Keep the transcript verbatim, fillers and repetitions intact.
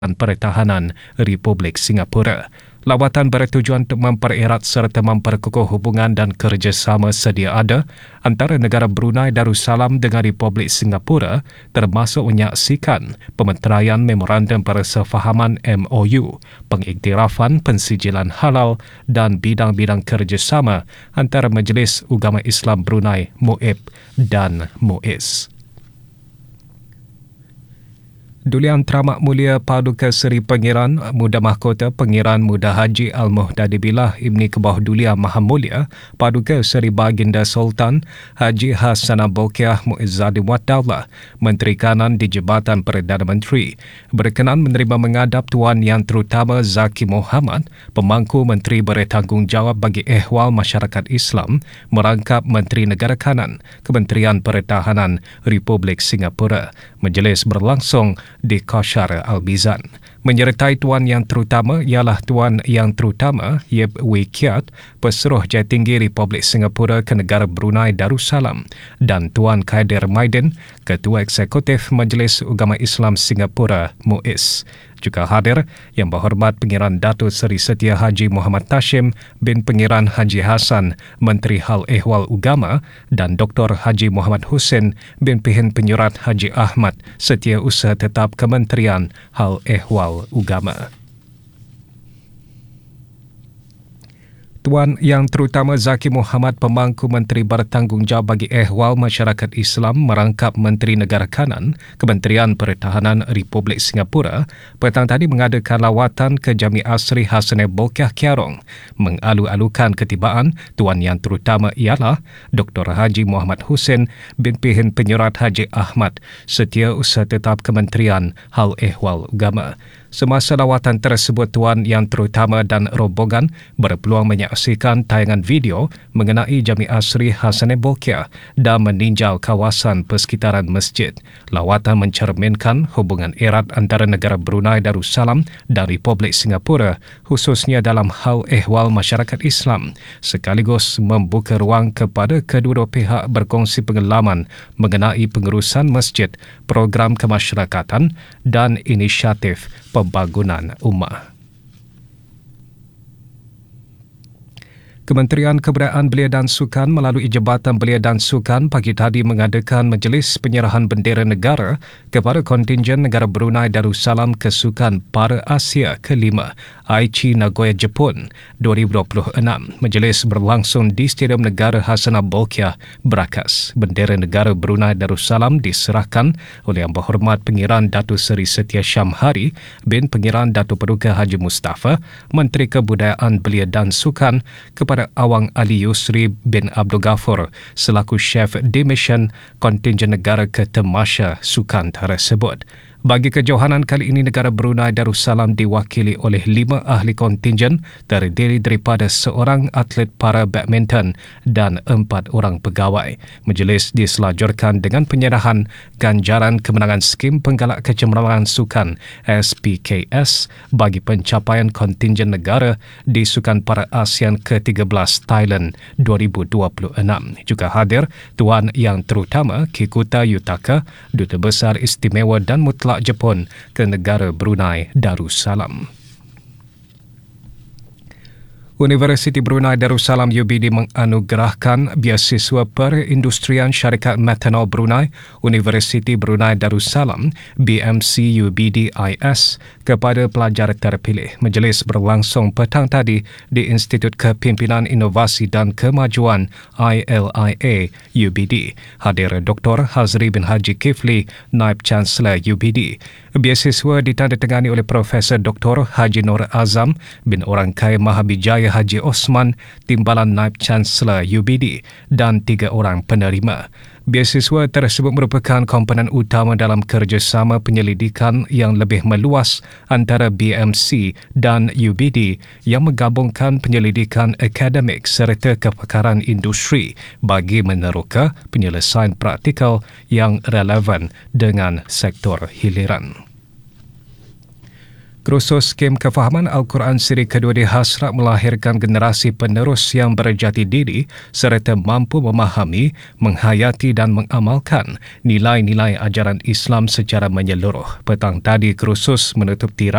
Pertahanan Republik Singapura. Lawatan bertujuan untuk mempererat serta memperkukuh hubungan dan kerjasama sedia ada antara negara Brunei Darussalam dengan Republik Singapura, termasuk menyaksikan pemeteraian Memorandum Persefahaman M O U, pengiktirafan pensijilan halal dan bidang-bidang kerjasama antara Majlis Ugama Islam Brunei M U I B dan M U I Z. Dulian Teramat Mulia Paduka Seri Pengiran Muda Mahkota Pengiran Muda Haji Al-Muhdadi Billah Ibni Kebah Dulia Maha Mulia Paduka Seri Baginda Sultan Haji Hassanah Bolkiah Muizzadin Waddaulah Menteri Kanan di Jabatan Perdana Menteri berkenan menerima mengadap Tuan Yang Terutama Zaki Muhammad, Pemangku Menteri Bertanggungjawab bagi Ehwal Masyarakat Islam, merangkap Menteri Negara Kanan Kementerian Pertahanan Republik Singapura. Majlis berlangsung di Koshar Al-Bizan. Menyertai Tuan Yang Terutama ialah Tuan Yang Terutama Yip Wee Kiat, Pesuruh Jaya-Tinggi Republik Singapura ke negara Brunei Darussalam, dan Tuan Khader Maidin, Ketua Eksekutif Majlis Ugama Islam Singapura M U I Z. Juga hadir Yang Berhormat Pengiran Datuk Seri Setia Haji Muhammad Tashim bin Pengiran Haji Hassan, Menteri Hal Ehwal Ugama, dan Doktor Haji Muhammad Hussein bin Pihin Penyurat Haji Ahmad, Setiausaha Tetap Kementerian Hal Ehwal Ugama. Tuan Yang Terutama Zaki Muhammad, Pemangku Menteri Bertanggungjawab bagi Ehwal Masyarakat Islam, merangkap Menteri Negara Kanan Kementerian Pertahanan Republik Singapura, petang tadi mengadakan lawatan ke Jami Asri Hassanah Bolkiah Kiarong. Mengalu-alukan ketibaan Tuan Yang Terutama ialah Doktor Haji Muhammad Hussein bin Pihin Penyurat Haji Ahmad, Setiausaha Tetap Kementerian Hal Ehwal Ugama. Semasa lawatan tersebut, Tuan Yang Terutama dan rombongan berpeluang menyaksikan tayangan video mengenai Jami Asri Hassanah Bolkiah dan meninjau kawasan persekitaran masjid. Lawatan mencerminkan hubungan erat antara negara Brunei Darussalam dan Republik Singapura, khususnya dalam hal ehwal masyarakat Islam, sekaligus membuka ruang kepada kedua-dua pihak berkongsi pengalaman mengenai pengurusan masjid, program kemasyarakatan dan inisiatif pembangunan ummah. Kementerian Kebudayaan Belia dan Sukan melalui Jabatan Belia dan Sukan pagi tadi mengadakan majlis penyerahan bendera negara kepada kontingen negara Brunei Darussalam ke Sukan Para Asia kelima Aichi Nagoya Jepun dua ribu dua puluh enam. Majlis berlangsung di Stadium Negara Hassanah Bolkiah, Berakas. Bendera negara Brunei Darussalam diserahkan oleh Yang Berhormat Pengiran Datuk Seri Setia Syamhari bin Pengiran Datuk Paduka Haji Mustafa, Menteri Kebudayaan Belia dan Sukan, kepada Awang Ali Yusri bin Abdul Ghafur selaku Chef Dimission kontingen negara ke Tamasya Sukan tersebut. Bagi kejohanan kali ini, negara Brunei Darussalam diwakili oleh lima ahli kontingen terdiri daripada seorang atlet para badminton dan empat orang pegawai. Majlis diselajurkan dengan penyerahan ganjaran kemenangan skim penggalak kecemerlangan sukan S P K S bagi pencapaian kontingen negara di Sukan Para ASEAN ke tiga belas Thailand dua ribu dua puluh enam. Juga hadir Tuan Yang Terutama Kikuta Yutaka, Duta Besar Istimewa dan Mutlak Jepun ke negara Brunei Darussalam. Universiti Brunei Darussalam U B D menganugerahkan beasiswa perindustrian syarikat Metanol Brunei Universiti Brunei Darussalam B M C U B D I S kepada pelajar terpilih. Majlis berlangsung petang tadi di Institut Kepimpinan Inovasi dan Kemajuan I L I A U B D. Hadir Doktor Hazri bin Haji Kifli, Naib Chancellor U B D. Beasiswa ditandatangani oleh Profesor Doktor Haji Nur Azam bin Orang Kaya Mahabijaya Haji Osman, Timbalan Naib Chancellor U B D, dan tiga orang penerima. Beasiswa tersebut merupakan komponen utama dalam kerjasama penyelidikan yang lebih meluas antara B M C dan U B D yang menggabungkan penyelidikan akademik serta kepakaran industri bagi meneroka penyelesaian praktikal yang relevan dengan sektor hiliran. Kursus Skim Kefahaman Al-Quran Siri kedua dihasrat melahirkan generasi penerus yang berjati diri serta mampu memahami, menghayati dan mengamalkan nilai-nilai ajaran Islam secara menyeluruh. Petang tadi kursus menutup tirai